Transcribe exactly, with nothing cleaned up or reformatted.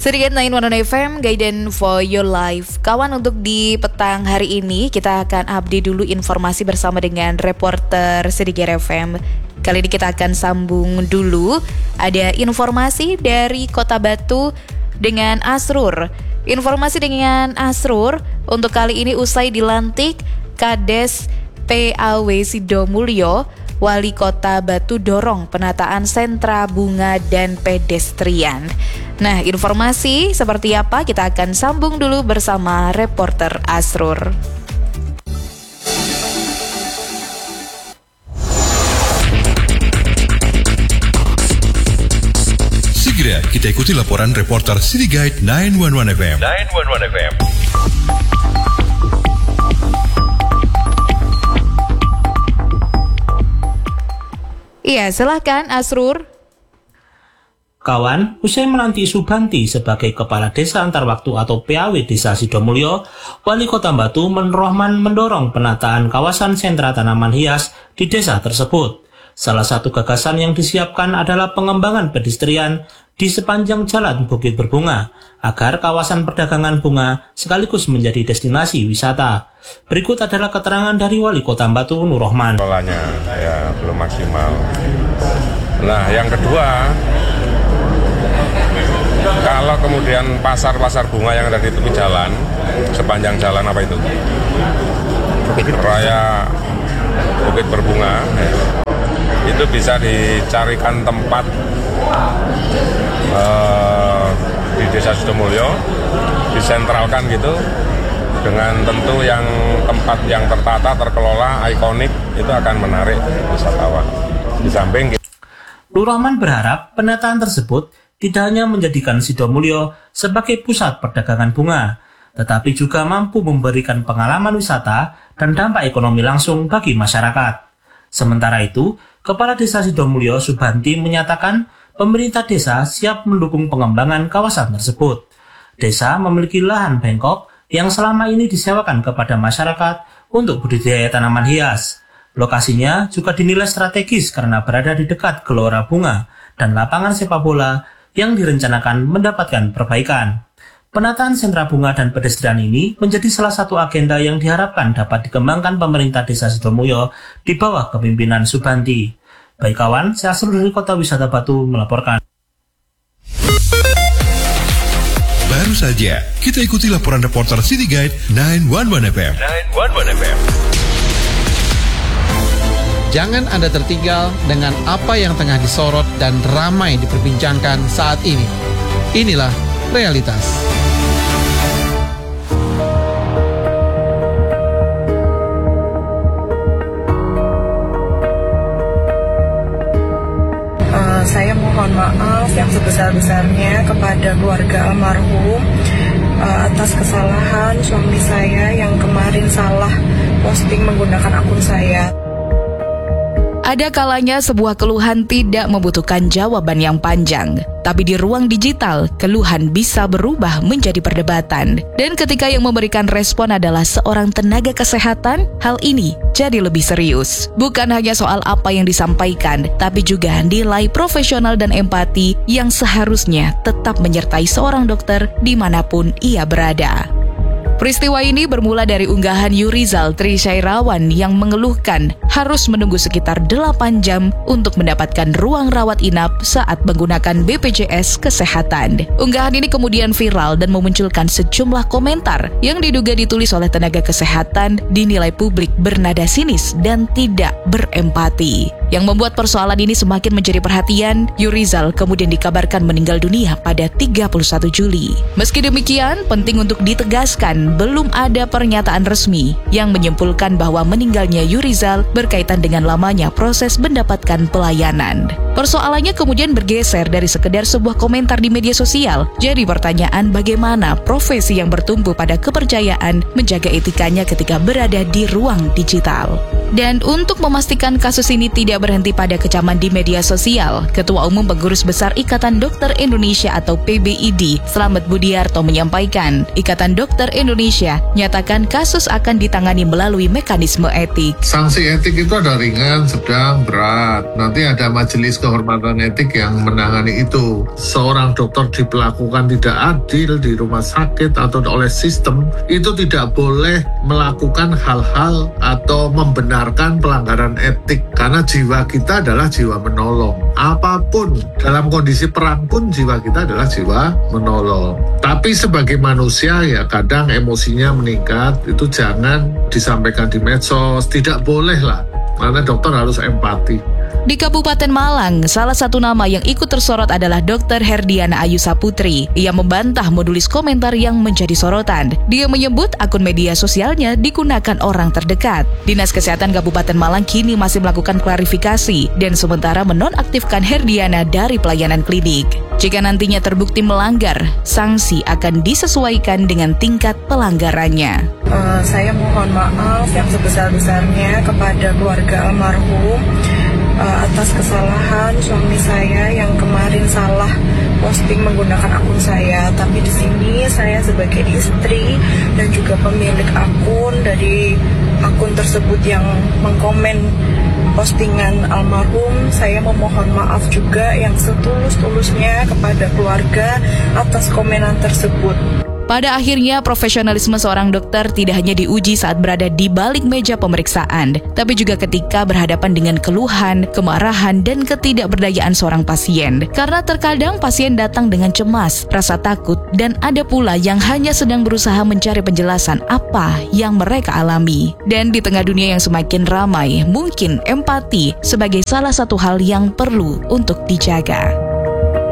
Sedikit sembilan satu satu F M, Guidance for Your Life. Kawan, untuk di petang hari ini kita akan update dulu informasi bersama dengan reporter Sedikit F M. Kali ini kita akan sambung dulu. Ada informasi dari Kota Batu dengan Asrur. Informasi dengan Asrur untuk kali ini usai dilantik Kades P A W Sidomulyo, Wali Kota Batu dorong penataan sentra bunga dan pedestrian. Nah, informasi seperti apa kita akan sambung dulu bersama reporter Asrur. Segera kita ikuti laporan reporter City Guide sembilan satu satu F M. sembilan satu satu F M. Iya, silahkan Asrur. Kawan, usai melantik Subanti sebagai Kepala Desa Antar Waktu atau P A W Desa Sidomulyo, Wali Kota Batu Mun Rohman mendorong penataan kawasan sentra tanaman hias di desa tersebut. Salah satu gagasan yang disiapkan adalah pengembangan pedestrian di sepanjang jalan Bukit Berbunga, agar kawasan perdagangan bunga sekaligus menjadi destinasi wisata. Berikut adalah keterangan dari Wali Kota Batu Nur Rohman. Polanya ya belum maksimal. Nah, yang kedua, kalau kemudian pasar-pasar bunga yang ada di tepi jalan, sepanjang jalan apa itu? Bukit Raya Bukit Berbunga, ya, itu bisa dicarikan tempat uh, di Desa Sidomulyo, disentralkan gitu, dengan tentu yang tempat yang tertata, terkelola, ikonik, itu akan menarik wisatawan. Di samping Nur Rohman berharap penataan tersebut tidak hanya menjadikan Sidomulyo sebagai pusat perdagangan bunga, tetapi juga mampu memberikan pengalaman wisata dan dampak ekonomi langsung bagi masyarakat. Sementara itu, Kepala Desa Sidomulyo Subanti menyatakan pemerintah desa siap mendukung pengembangan kawasan tersebut. Desa memiliki lahan bengkok yang selama ini disewakan kepada masyarakat untuk budidaya tanaman hias. Lokasinya juga dinilai strategis karena berada di dekat gelora bunga dan lapangan sepak bola yang direncanakan mendapatkan perbaikan. Penataan sentra bunga dan pedestrian ini menjadi salah satu agenda yang diharapkan dapat dikembangkan pemerintah Desa Sidomulyo di bawah kepemimpinan Subanti. Baik kawan, saya Asrul dari Kota Wisata Batu melaporkan. Baru saja kita ikuti laporan reporter City Guide sembilan satu satu F M. sembilan satu satu F M. Jangan Anda tertinggal dengan apa yang tengah disorot dan ramai diperbincangkan saat ini. Inilah realitas. Uh, saya mohon maaf yang sebesar-besarnya kepada keluarga almarhum uh, atas kesalahan suami saya yang kemarin salah posting menggunakan akun saya. Ada kalanya sebuah keluhan tidak membutuhkan jawaban yang panjang, tapi di ruang digital, keluhan bisa berubah menjadi perdebatan. Dan ketika yang memberikan respon adalah seorang tenaga kesehatan, hal ini jadi lebih serius. Bukan hanya soal apa yang disampaikan, tapi juga nilai profesional dan empati yang seharusnya tetap menyertai seorang dokter dimanapun ia berada. Peristiwa ini bermula dari unggahan Yurizal Trishairawan yang mengeluhkan harus menunggu sekitar delapan jam untuk mendapatkan ruang rawat inap saat menggunakan B P J S Kesehatan. Unggahan ini kemudian viral dan memunculkan sejumlah komentar yang diduga ditulis oleh tenaga kesehatan dinilai publik bernada sinis dan tidak berempati. Yang membuat persoalan ini semakin menjadi perhatian, Yurizal kemudian dikabarkan meninggal dunia pada tiga puluh satu Juli. Meski demikian, penting untuk ditegaskan belum ada pernyataan resmi yang menyimpulkan bahwa meninggalnya Yurizal berkaitan dengan lamanya proses mendapatkan pelayanan. Persoalannya kemudian bergeser dari sekedar sebuah komentar di media sosial, jadi pertanyaan bagaimana profesi yang bertumbuh pada kepercayaan menjaga etikanya ketika berada di ruang digital. Dan untuk memastikan kasus ini tidak tidak berhenti pada kecaman di media sosial. Ketua Umum Pengurus Besar Ikatan Dokter Indonesia atau P B I D, Slamet Budiarto menyampaikan, Ikatan Dokter Indonesia nyatakan kasus akan ditangani melalui mekanisme etik. Sanksi etik itu ada ringan, sedang, berat. Nanti ada majelis kehormatan etik yang menangani itu. Seorang dokter diperlakukan tidak adil di rumah sakit atau oleh sistem, itu tidak boleh melakukan hal-hal atau membenarkan pelanggaran etik, karena jiwa kita adalah jiwa menolong. Apapun, dalam kondisi perang pun jiwa kita adalah jiwa menolong. Tapi sebagai manusia ya kadang emosinya meningkat, itu jangan disampaikan di medsos, tidak boleh lah, karena dokter harus empati. Di Kabupaten Malang, salah satu nama yang ikut tersorot adalah dokter Herdiana Ayu Saputri. Ia membantah menulis komentar yang menjadi sorotan. Dia menyebut akun media sosialnya digunakan orang terdekat. Dinas Kesehatan Kabupaten Malang kini masih melakukan klarifikasi dan sementara menonaktifkan Herdiana dari pelayanan klinik. Jika nantinya terbukti melanggar, sanksi akan disesuaikan dengan tingkat pelanggarannya. Uh, saya mohon maaf yang sebesar-besarnya kepada keluarga almarhum uh, atas kesalahan suami saya yang kemarin salah posting menggunakan akun saya. Tapi di sini saya sebagai istri dan juga pemilik akun dari akun tersebut yang mengkomen postingan almarhum, saya memohon maaf juga yang setulus-tulusnya kepada keluarga atas komenan tersebut. Pada akhirnya, profesionalisme seorang dokter tidak hanya diuji saat berada di balik meja pemeriksaan, tapi juga ketika berhadapan dengan keluhan, kemarahan, dan ketidakberdayaan seorang pasien. Karena terkadang pasien datang dengan cemas, rasa takut, dan ada pula yang hanya sedang berusaha mencari penjelasan apa yang mereka alami. Dan di tengah dunia yang semakin ramai, mungkin empati sebagai salah satu hal yang perlu untuk dijaga.